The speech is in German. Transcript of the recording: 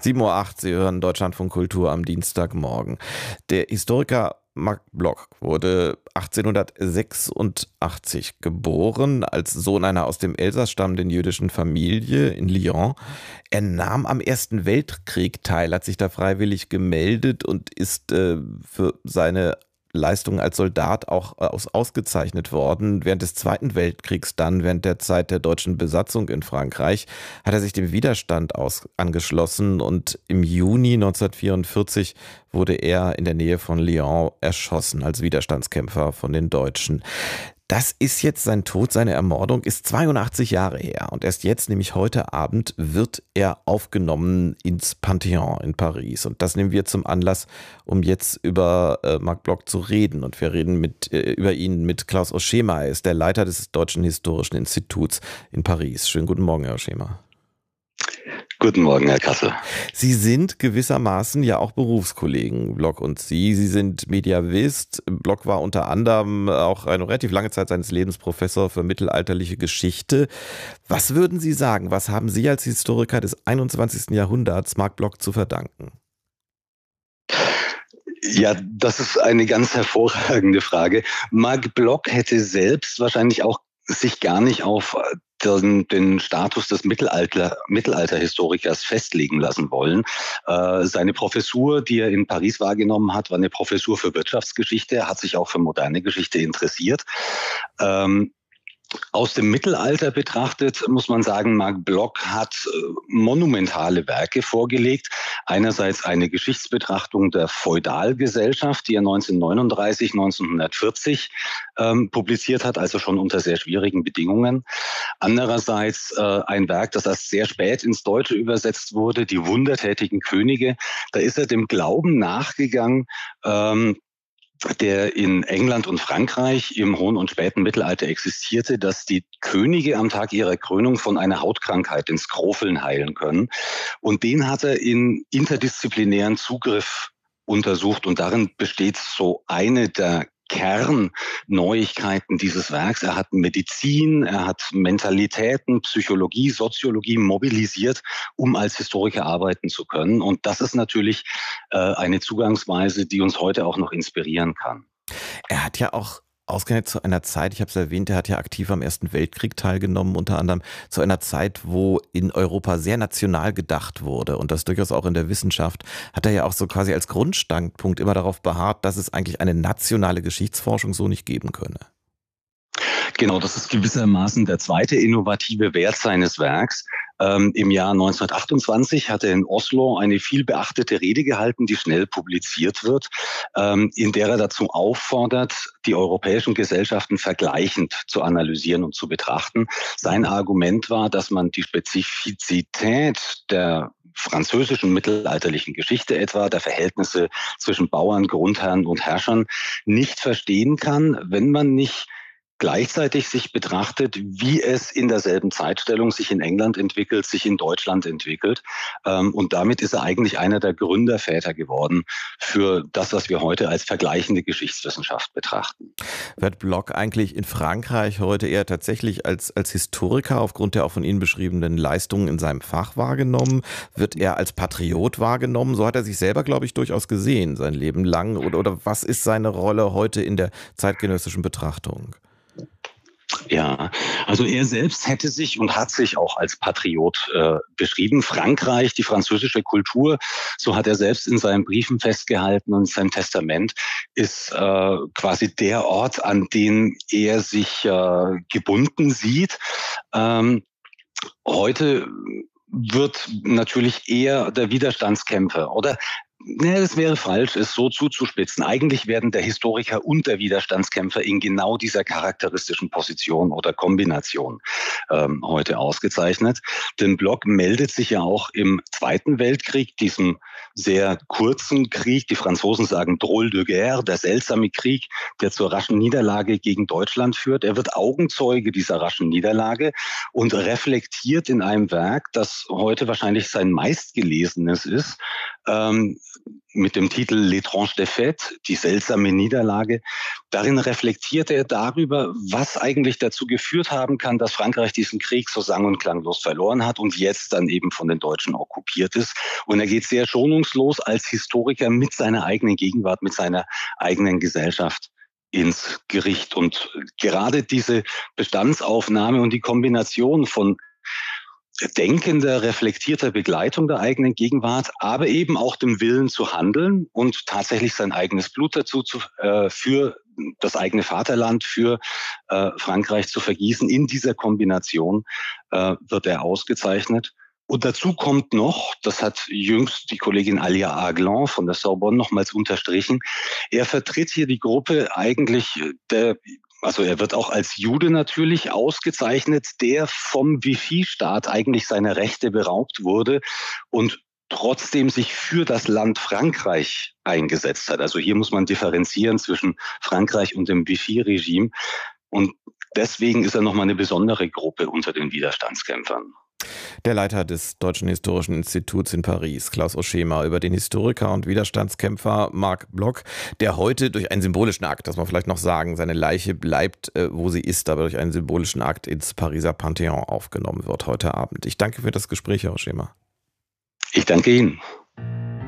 7:08 Uhr, Sie hören Deutschlandfunk Kultur am Dienstagmorgen. Der Historiker Marc Bloch wurde 1886 geboren, als Sohn einer aus dem Elsass stammenden jüdischen Familie in Lyon. Er nahm am Ersten Weltkrieg teil, hat sich da freiwillig gemeldet und ist für seine Leistungen als Soldat auch ausgezeichnet worden. Während des Zweiten Weltkriegs dann, während der Zeit der deutschen Besatzung in Frankreich, hat er sich dem Widerstand angeschlossen und im Juni 1944 wurde er in der Nähe von Lyon erschossen als Widerstandskämpfer von den Deutschen. Das ist jetzt sein Tod, seine Ermordung ist 82 Jahre her und erst jetzt, nämlich heute Abend, wird er aufgenommen ins Panthéon in Paris und das nehmen wir zum Anlass, um jetzt über Marc Bloch zu reden und wir reden über ihn mit Klaus Oschema, er ist der Leiter des Deutschen Historischen Instituts in Paris. Schönen guten Morgen, Herr Oschema. Guten Morgen, Herr Kassel. Sie sind gewissermaßen ja auch Berufskollegen, Bloch und Sie. Sie sind Mediavist. Bloch war unter anderem auch eine relativ lange Zeit seines Lebens Professor für mittelalterliche Geschichte. Was würden Sie sagen? Was haben Sie als Historiker des 21. Jahrhunderts Marc Bloch zu verdanken? Ja, das ist eine ganz hervorragende Frage. Marc Bloch hätte selbst wahrscheinlich auch sich gar nicht auf den Status des Mittelalterhistorikers festlegen lassen wollen. Seine Professur, die er in Paris wahrgenommen hat, war eine Professur für Wirtschaftsgeschichte. Er hat sich auch für moderne Geschichte interessiert. Aus dem Mittelalter betrachtet muss man sagen, Marc Bloch hat monumentale Werke vorgelegt. Einerseits eine Geschichtsbetrachtung der Feudalgesellschaft, die er 1939, 1940 publiziert hat, also schon unter sehr schwierigen Bedingungen. Andererseits ein Werk, das erst sehr spät ins Deutsche übersetzt wurde, die wundertätigen Könige. Da ist er dem Glauben nachgegangen, der in England und Frankreich im hohen und späten Mittelalter existierte, dass die Könige am Tag ihrer Krönung von einer Hautkrankheit, den Skrofeln, heilen können. Und den hat er in interdisziplinären Zugriff untersucht. Und darin besteht so eine der Kernneuigkeiten dieses Werks. Er hat Medizin, er hat Mentalitäten, Psychologie, Soziologie mobilisiert, um als Historiker arbeiten zu können. Und das ist natürlich eine Zugangsweise, die uns heute auch noch inspirieren kann. Er hat ja auch ausgerechnet zu einer Zeit, ich habe es erwähnt, er hat ja aktiv am Ersten Weltkrieg teilgenommen, unter anderem zu einer Zeit, wo in Europa sehr national gedacht wurde und das durchaus auch in der Wissenschaft, hat er ja auch so quasi als Grundstandpunkt immer darauf beharrt, dass es eigentlich eine nationale Geschichtsforschung so nicht geben könne. Genau, das ist gewissermaßen der zweite innovative Wert seines Werks. Im Jahr 1928 hat er in Oslo eine viel beachtete Rede gehalten, die schnell publiziert wird, in der er dazu auffordert, die europäischen Gesellschaften vergleichend zu analysieren und zu betrachten. Sein Argument war, dass man die Spezifität der französischen mittelalterlichen Geschichte etwa, der Verhältnisse zwischen Bauern, Grundherren und Herrschern nicht verstehen kann, wenn man nicht gleichzeitig sich betrachtet, wie es in derselben Zeitstellung sich in England entwickelt, sich in Deutschland entwickelt. Und damit ist er eigentlich einer der Gründerväter geworden für das, was wir heute als vergleichende Geschichtswissenschaft betrachten. Wird Bloch eigentlich in Frankreich heute eher tatsächlich als Historiker aufgrund der auch von Ihnen beschriebenen Leistungen in seinem Fach wahrgenommen? Wird er als Patriot wahrgenommen? So hat er sich selber, glaube ich, durchaus gesehen, sein Leben lang. Oder was ist seine Rolle heute in der zeitgenössischen Betrachtung? Ja, also er selbst hätte sich und hat sich auch als Patriot beschrieben. Frankreich, die französische Kultur, so hat er selbst in seinen Briefen festgehalten und in seinem Testament, ist quasi der Ort, an den er sich gebunden sieht. Heute wird natürlich eher der Widerstandskämpfer oder nee, das wäre falsch, es so zuzuspitzen. Eigentlich werden der Historiker und der Widerstandskämpfer in genau dieser charakteristischen Position oder Kombination heute ausgezeichnet. Denn Bloch meldet sich ja auch im Zweiten Weltkrieg, diesem sehr kurzen Krieg, die Franzosen sagen Drôle de guerre, der seltsame Krieg, der zur raschen Niederlage gegen Deutschland führt. Er wird Augenzeuge dieser raschen Niederlage und reflektiert in einem Werk, das heute wahrscheinlich sein meistgelesenes ist, ähm, mit dem Titel L'étrange défaite, die seltsame Niederlage. Darin reflektiert er darüber, was eigentlich dazu geführt haben kann, dass Frankreich diesen Krieg so sang- und klanglos verloren hat und jetzt dann eben von den Deutschen okkupiert ist. Und er geht sehr schonungslos als Historiker mit seiner eigenen Gegenwart, mit seiner eigenen Gesellschaft ins Gericht. Und gerade diese Bestandsaufnahme und die Kombination von denkender, reflektierter Begleitung der eigenen Gegenwart, aber eben auch dem Willen zu handeln und tatsächlich sein eigenes Blut für das eigene Vaterland, für Frankreich zu vergießen. In dieser Kombination wird er ausgezeichnet. Und dazu kommt noch, das hat jüngst die Kollegin Alia Aglan von der Sorbonne nochmals unterstrichen, er vertritt hier die Gruppe eigentlich also er wird auch als Jude natürlich ausgezeichnet, der vom Vichy-Staat eigentlich seiner Rechte beraubt wurde und trotzdem sich für das Land Frankreich eingesetzt hat. Also hier muss man differenzieren zwischen Frankreich und dem Vichy-Regime. Und deswegen ist er nochmal eine besondere Gruppe unter den Widerstandskämpfern. Der Leiter des Deutschen Historischen Instituts in Paris, Klaus Oschema, über den Historiker und Widerstandskämpfer Marc Bloch, der heute durch einen symbolischen Akt, das muss man vielleicht noch sagen, seine Leiche bleibt, wo sie ist, aber durch einen symbolischen Akt ins Pariser Pantheon aufgenommen wird heute Abend. Ich danke für das Gespräch, Herr Oschema. Ich danke Ihnen.